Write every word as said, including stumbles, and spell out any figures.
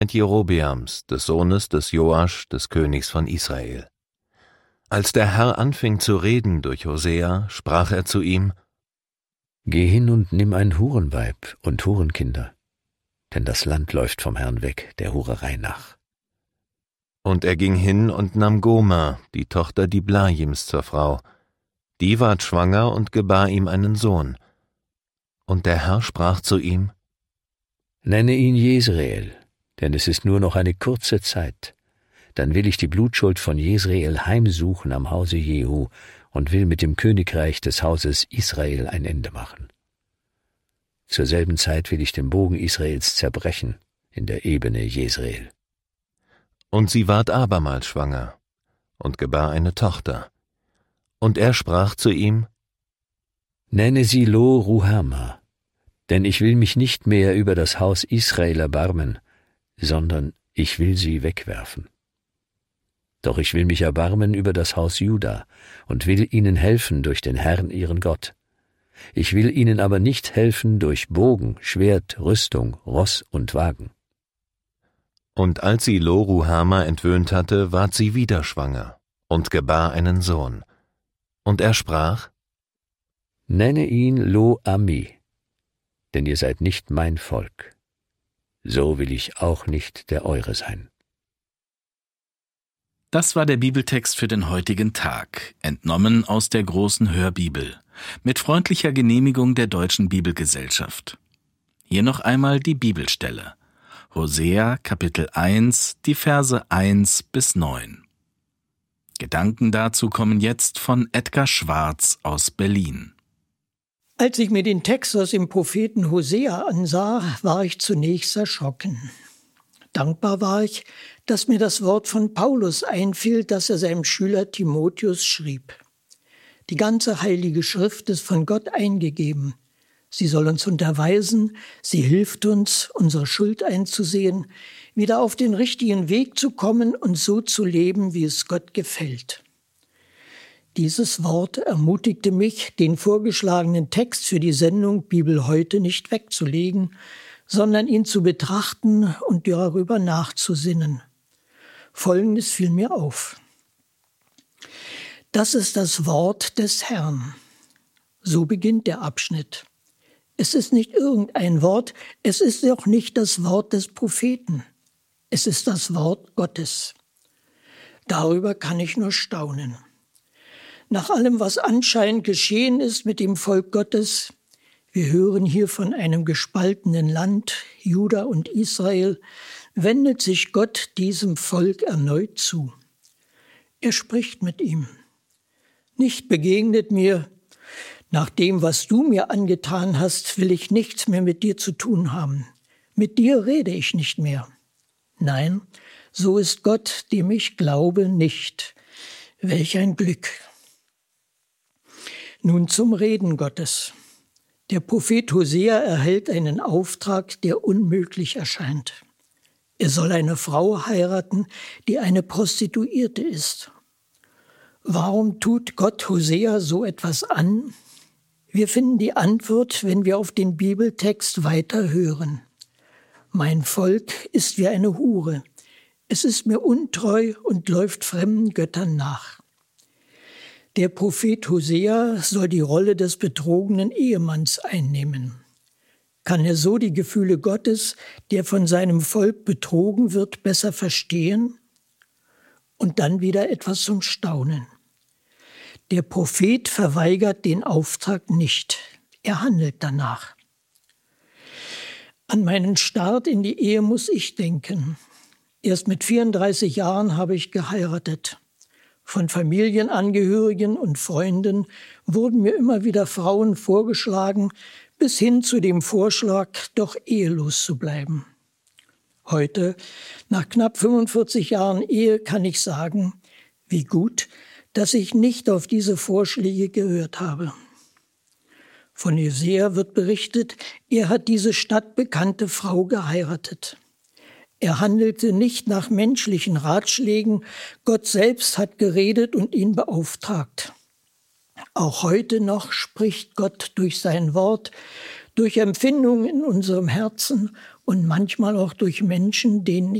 Jerobeams, des Sohnes des Joasch, des Königs von Israel. Als der Herr anfing zu reden durch Hosea, sprach er zu ihm: Geh hin und nimm ein Hurenweib und Hurenkinder, denn das Land läuft vom Herrn weg, der Hurerei nach. Und er ging hin und nahm Gomer, die Tochter Diblajims, zur Frau. Die ward schwanger und gebar ihm einen Sohn. Und der Herr sprach zu ihm: Nenne ihn Jesreel, denn es ist nur noch eine kurze Zeit. Dann will ich die Blutschuld von Jesreel heimsuchen am Hause Jehu und will mit dem Königreich des Hauses Israel ein Ende machen. Zur selben Zeit will ich den Bogen Israels zerbrechen in der Ebene Jesreel. Und sie ward abermals schwanger und gebar eine Tochter. Und er sprach zu ihm: Nenne sie Lo Ruhama, denn ich will mich nicht mehr über das Haus Israel erbarmen, sondern ich will sie wegwerfen. Doch ich will mich erbarmen über das Haus Juda und will ihnen helfen durch den Herrn ihren Gott. Ich will ihnen aber nicht helfen durch Bogen, Schwert, Rüstung, Ross und Wagen. Und als sie Lo Ruhama entwöhnt hatte, ward sie wieder schwanger und gebar einen Sohn. Und er sprach: Nenne ihn Lo Ami, denn ihr seid nicht mein Volk. So will ich auch nicht der eure sein. Das war der Bibeltext für den heutigen Tag, entnommen aus der großen Hörbibel, mit freundlicher Genehmigung der Deutschen Bibelgesellschaft. Hier noch einmal die Bibelstelle. Hosea, Kapitel eins, die Verse eins bis neun. Gedanken dazu kommen jetzt von Edgar Schwarz aus Berlin. Als ich mir den Text aus dem Propheten Hosea ansah, war ich zunächst erschrocken. Dankbar war ich, dass mir das Wort von Paulus einfiel, das er seinem Schüler Timotheus schrieb. Die ganze Heilige Schrift ist von Gott eingegeben. Sie soll uns unterweisen, sie hilft uns, unsere Schuld einzusehen, wieder auf den richtigen Weg zu kommen und so zu leben, wie es Gott gefällt. Dieses Wort ermutigte mich, den vorgeschlagenen Text für die Sendung Bibel heute nicht wegzulegen, sondern ihn zu betrachten und darüber nachzusinnen. Folgendes fiel mir auf. Das ist das Wort des Herrn. So beginnt der Abschnitt. Es ist nicht irgendein Wort, es ist auch nicht das Wort des Propheten. Es ist das Wort Gottes. Darüber kann ich nur staunen. Nach allem, was anscheinend geschehen ist mit dem Volk Gottes, wir hören hier von einem gespaltenen Land, Juda und Israel, wendet sich Gott diesem Volk erneut zu. Er spricht mit ihm. Nicht begegnet mir, nach dem, was du mir angetan hast, will ich nichts mehr mit dir zu tun haben. Mit dir rede ich nicht mehr. Nein, so ist Gott, dem ich glaube, nicht. Welch ein Glück. Nun zum Reden Gottes. Der Prophet Hosea erhält einen Auftrag, der unmöglich erscheint. Er soll eine Frau heiraten, die eine Prostituierte ist. Warum tut Gott Hosea so etwas an? Wir finden die Antwort, wenn wir auf den Bibeltext weiter hören. Mein Volk ist wie eine Hure. Es ist mir untreu und läuft fremden Göttern nach. Der Prophet Hosea soll die Rolle des betrogenen Ehemanns einnehmen. Kann er so die Gefühle Gottes, der von seinem Volk betrogen wird, besser verstehen? Und dann wieder etwas zum Staunen. Der Prophet verweigert den Auftrag nicht. Er handelt danach. An meinen Start in die Ehe muss ich denken. Erst mit vierunddreißig Jahren habe ich geheiratet. Von Familienangehörigen und Freunden wurden mir immer wieder Frauen vorgeschlagen, bis hin zu dem Vorschlag, doch ehelos zu bleiben. Heute, nach knapp fünfundvierzig Jahren Ehe, kann ich sagen, wie gut, dass ich nicht auf diese Vorschläge gehört habe. Von Hosea wird berichtet, er hat diese stadtbekannte Frau geheiratet. Er handelte nicht nach menschlichen Ratschlägen, Gott selbst hat geredet und ihn beauftragt. Auch heute noch spricht Gott durch sein Wort, durch Empfindungen in unserem Herzen und manchmal auch durch Menschen, denen